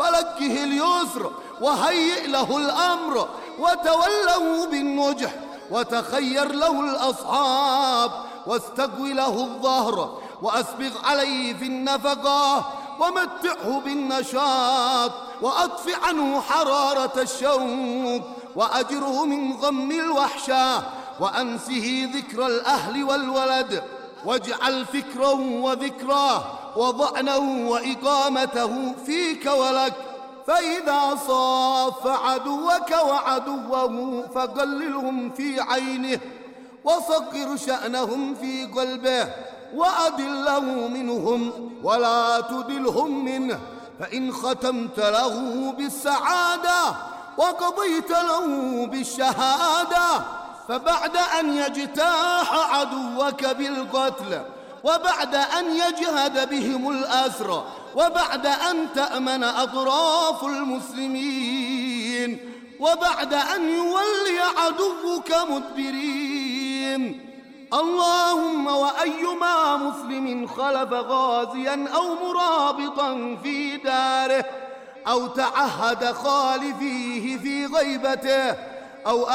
فلجه اليسر وهيئ له الأمر، وتوله بالنجح، وتخير له الأصحاب، واستقوي له الظهر، وأسبغ عليه في النفقة، ومتعه بالنشاط، وأطفئ عنه حرارة الشوق، وأجره من غم الوحشة، وأنسه ذكر الأهل والولد، واجعل فكره وذكراه وضعنه وإقامته فيك ولك. فإذا صاف عدوك وعدوه فقللهم في عينه، وصغر شأنهم في قلبه، وأدله منهم ولا تدلهم منه. فإن ختمت له بالسعادة وقضيت له بالشهادة، فبعد أن يجتاح عدوك بالقتل، وبعد أن يجهد بهم الأسر، وبعد أن تأمن أطراف المسلمين، وبعد أن يولي عدوك مدبرين، اللهم وأيما مسلم خلف غازيا أو مرابطا في داره، أو تعهد خالفيه في غيبته، أو